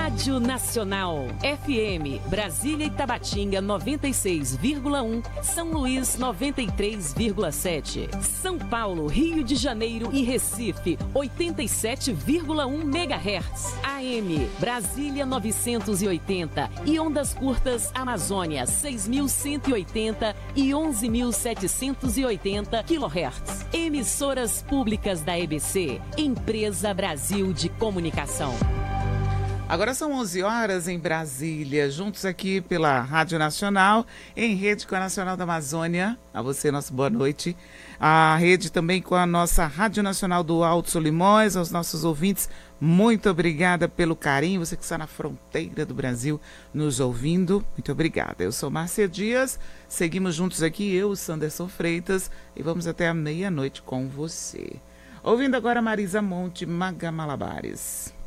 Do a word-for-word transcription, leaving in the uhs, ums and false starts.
Rádio Nacional. F M, Brasília e Tabatinga noventa e seis vírgula um, São Luís noventa e três vírgula sete, São Paulo, Rio de Janeiro e Recife oitenta e sete vírgula um megahertz. A M, Brasília novecentos e oitenta e ondas curtas Amazônia seis mil cento e oitenta e onze mil setecentos e oitenta quilohertz. Emissoras públicas da E B C, Empresa Brasil de Comunicação. Agora são onze horas em Brasília, juntos aqui pela Rádio Nacional, em rede com a Nacional da Amazônia. A você, nossa boa noite. A rede também com a nossa Rádio Nacional do Alto Solimões, aos nossos ouvintes, muito obrigada pelo carinho. Você que está na fronteira do Brasil nos ouvindo, muito obrigada. Eu sou Márcia Dias, seguimos juntos aqui, eu, Sanderson Freitas, e vamos até a meia-noite com você. Ouvindo agora Marisa Monte, Maga Malabares.